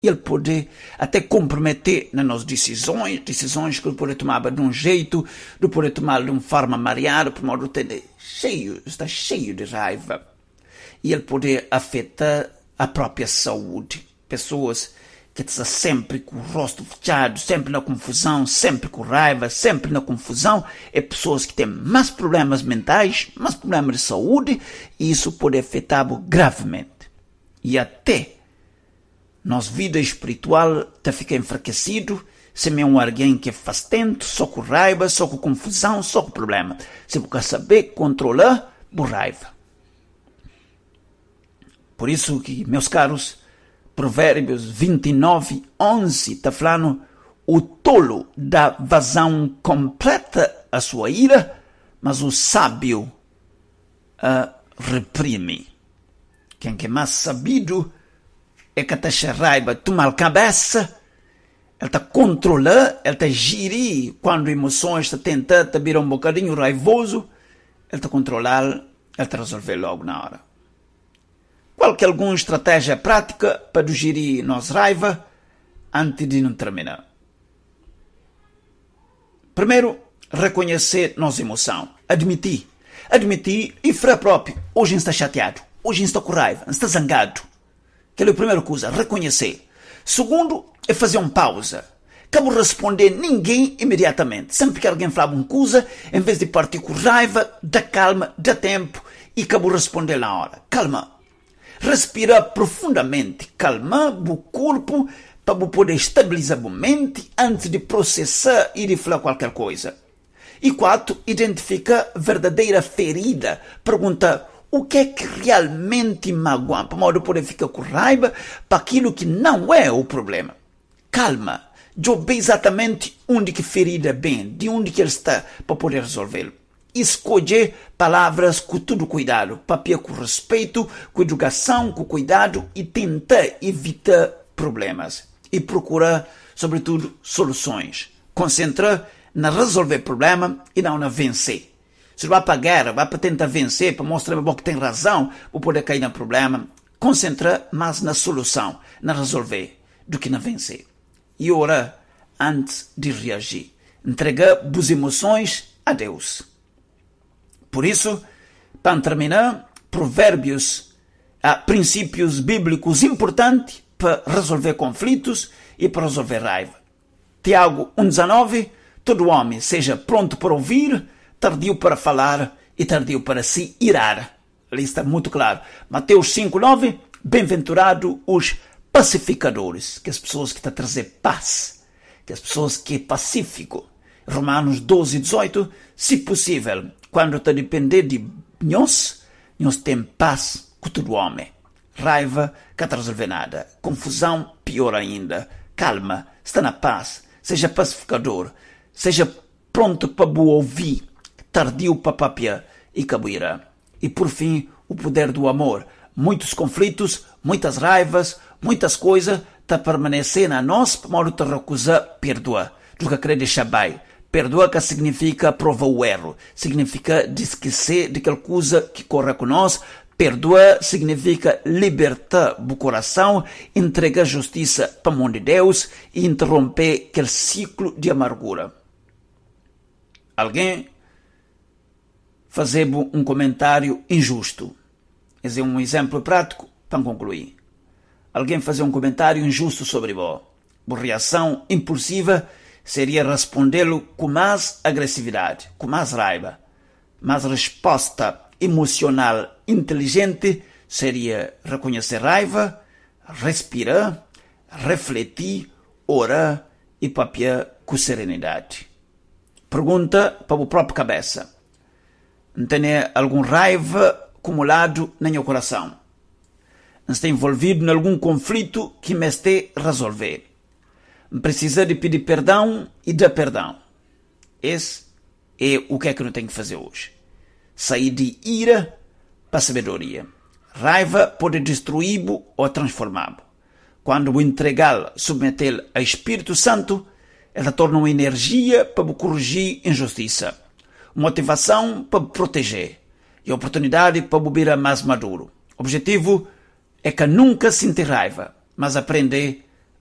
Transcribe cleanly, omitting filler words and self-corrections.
Ele pode até comprometer nas nossas decisões que ele pode tomar de um jeito, de poder tomar de uma forma mareada, por modo de está cheio de raiva. E ele pode afetar a própria saúde. Pessoas que estão sempre com o rosto fechado, sempre na confusão, sempre com raiva, sempre na confusão, é pessoas que têm mais problemas mentais, mais problemas de saúde, e isso pode afetá-lo gravemente. E até nossa vida espiritual fica enfraquecido se é alguém que é fastento, só com raiva, só com confusão, só com problema. Se você saber controlar a raiva. Por isso que, meus caros, Provérbios 29:11 está falando: o tolo dá vazão completa à sua ira, mas o sábio a reprime. Quem é mais sabido é que está raiva, toma a cabeça, ele está controlando, ele está girir quando emoções está tentando virar um bocadinho raivoso, ele está controlando, ele está resolver logo na hora. Qual que é alguma estratégia prática para gerir nossa raiva antes de não terminar? Primeiro, reconhecer nossa emoção, admitir e falar próprio, hoje está chateado, hoje está com raiva, está zangado. Aquela é a primeira coisa, reconhecer. Segundo, é fazer uma pausa. Acabo responder ninguém imediatamente. Sempre que alguém fala uma coisa, em vez de partir com raiva, dá calma, dá tempo e acabo responder na hora. Calma. Respirar profundamente. Calmar o corpo para poder estabilizar a mente antes de processar e de falar qualquer coisa. E 4, identificar a verdadeira ferida. Perguntar: o que é que realmente magoa? Para modo poder ficar com raiva para aquilo que não é o problema. Calma. Eu sei exatamente onde que ferida vem, de onde que ele está para poder resolvê-lo. Escolher palavras com todo cuidado, papel com respeito, com educação, com cuidado e tentar evitar problemas. E procurar, sobretudo, soluções. Concentrar na resolver problema e não na vencer. Se vai para a guerra, vai para tentar vencer, para mostrar que tem razão, para poder cair no problema, concentrar mais na solução, na resolver, do que na vencer. E orar antes de reagir. Entregar as emoções a Deus. Por isso, para terminar, provérbios, princípios bíblicos importantes para resolver conflitos e para resolver raiva. Tiago 1,19, todo homem seja pronto para ouvir, tardio para falar e tardio para se irar. Ali está muito claro. Mateus 5,9, bem-aventurado os pacificadores, que as pessoas que estão a trazer paz, que as pessoas que é pacífico. Romanos 12,18, se possível, quando está a depender de nós tem paz com todo homem. Raiva, que não resolve nada. Confusão, pior ainda. Calma, está na paz. Seja pacificador. Seja pronto para ouvir. Tardio para papiar e cabuirá. E por fim, o poder do amor. Muitos conflitos, muitas raivas, muitas coisas está a permanecer na nós para modo de recusar perdoar. Do que querer deixar bem. Perdoar que significa provar o erro. Significa esquecer de aquela coisa que corre com nós. Perdoar significa libertar o coração, entregar justiça para a mão de Deus e interromper aquele ciclo de amargura. Alguém fazer um comentário injusto. Esse é um exemplo prático para concluir. Alguém fazer um comentário injusto sobre você. A reação impulsiva seria respondê-lo com mais agressividade, com mais raiva. Mas a resposta emocional inteligente seria reconhecer raiva, respirar, refletir, orar e papiar com serenidade. Pergunta para a própria cabeça. Tem alguma raiva acumulado no meu coração? Está envolvido em algum conflito que me esteja a resolver? Precisa de pedir perdão e dar perdão. Esse é o que é que eu tenho que fazer hoje. Sair de ira para a sabedoria. Raiva pode destruí-lo ou transformá-lo. Quando o entregá-lo, submetê-lo ao Espírito Santo, ela torna uma energia para corrigir injustiça. Motivação para proteger. E oportunidade para viver mais maduro. O objetivo é que nunca sinta raiva, mas aprender